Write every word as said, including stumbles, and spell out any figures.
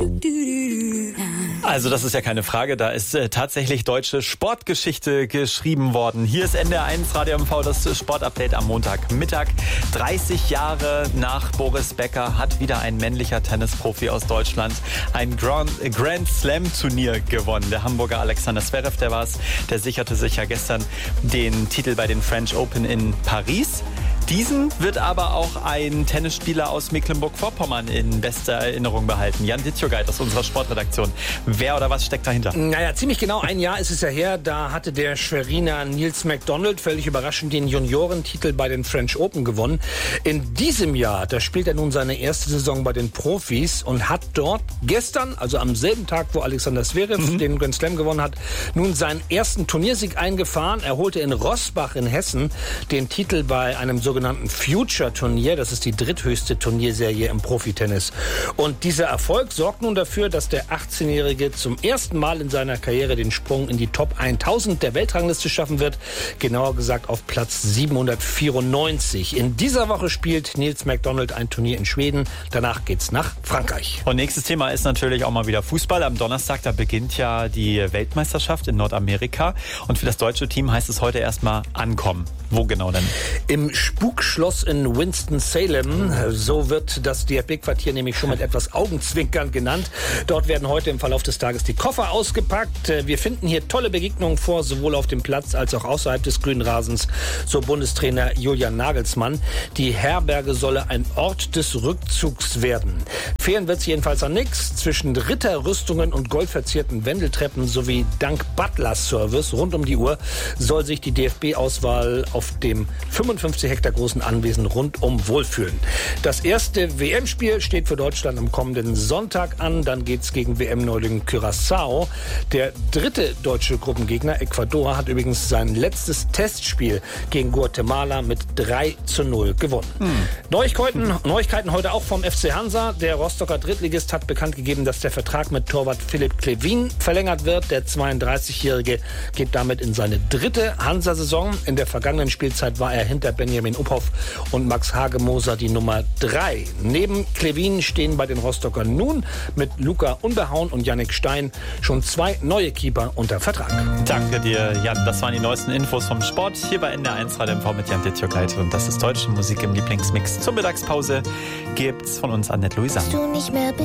Also das ist ja keine Frage, da ist äh, tatsächlich deutsche Sportgeschichte geschrieben worden. Hier ist N D R eins Radio M V, das Sportupdate am Montagmittag. dreißig Jahre nach Boris Becker hat wieder ein männlicher Tennisprofi aus Deutschland ein Grand, Grand Slam Turnier gewonnen. Der Hamburger Alexander Zverev, der war es, der sicherte sich ja gestern den Titel bei den French Open in Paris. Diesen wird aber auch ein Tennisspieler aus Mecklenburg-Vorpommern in bester Erinnerung behalten. Jan Dittjogait aus unserer Sportredaktion. Wer oder was steckt dahinter? Naja, ziemlich genau ein Jahr ist es ja her. Da hatte der Schweriner Nils McDonald völlig überraschend den Juniorentitel bei den French Open gewonnen. In diesem Jahr, da spielt er nun seine erste Saison bei den Profis und hat dort gestern, also am selben Tag, wo Alexander Zverev mhm. den Grand Slam gewonnen hat, nun seinen ersten Turniersieg eingefahren. Er holte in Rossbach in Hessen den Titel bei einem sogenannten sogenannten Future-Turnier. Das ist die dritthöchste Turnierserie im Profitennis. Und dieser Erfolg sorgt nun dafür, dass der achtzehnjährige zum ersten Mal in seiner Karriere den Sprung in die Top tausend der Weltrangliste schaffen wird. Genauer gesagt auf Platz siebenhundertvierundneunzig. In dieser Woche spielt Nils McDonald ein Turnier in Schweden. Danach geht's nach Frankreich. Und nächstes Thema ist natürlich auch mal wieder Fußball. Am Donnerstag, da beginnt ja die Weltmeisterschaft in Nordamerika. Und für das deutsche Team heißt es heute erstmal ankommen. Wo genau denn? Im Spukschloss in Winston-Salem. So wird das D F B-Quartier nämlich schon mit etwas Augenzwinkern genannt. Dort werden heute im Verlauf des Tages die Koffer ausgepackt. Wir finden hier tolle Begegnungen vor, sowohl auf dem Platz als auch außerhalb des grünen Rasens, so Bundestrainer Julian Nagelsmann. Die Herberge solle ein Ort des Rückzugs werden. Fehlen wird es jedenfalls an nichts. Zwischen Ritterrüstungen und goldverzierten Wendeltreppen sowie dank Butler-Service rund um die Uhr soll sich die D F B-Auswahl auf dem fünfundfünfzig Hektar großen Anwesen rundum wohlfühlen. Das erste W M-Spiel steht für Deutschland am kommenden Sonntag an. Dann geht's gegen W M-Neuling Curaçao. Der dritte deutsche Gruppengegner, Ecuador, hat übrigens sein letztes Testspiel gegen Guatemala mit drei zu null gewonnen. Hm. Neuigkeiten, Neuigkeiten heute auch vom F C Hansa. Der Rostocker Drittligist hat bekannt gegeben, dass der Vertrag mit Torwart Philipp Klevin verlängert wird. Der zweiunddreißigjährige geht damit in seine dritte Hansa-Saison. In der vergangenen Spielzeit war er hinter Benjamin Uphoff und Max Hagemoser die Nummer drei. Neben Klevin stehen bei den Rostockern nun mit Luca Unbehauen und Yannick Stein schon zwei neue Keeper unter Vertrag. Danke dir, Jan. Das waren die neuesten Infos vom Sport hier bei N D R eins Radio M V mit Jan Dittjogait. Und das ist deutsche Musik im Lieblingsmix. Zur Mittagspause gibt's von uns Annette Louisanne.